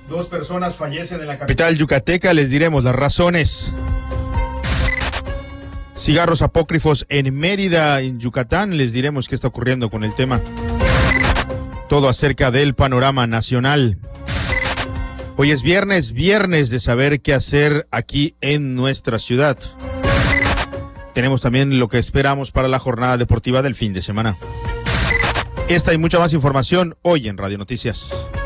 2 personas fallecen en la capital yucateca, les diremos las razones. Cigarros apócrifos en Mérida, en Yucatán, les diremos qué está ocurriendo con el tema. Todo acerca del panorama nacional. Hoy es viernes de saber qué hacer aquí en nuestra ciudad. Tenemos también lo que esperamos para la jornada deportiva del fin de semana. Esta y mucha más información hoy en Radio Noticias.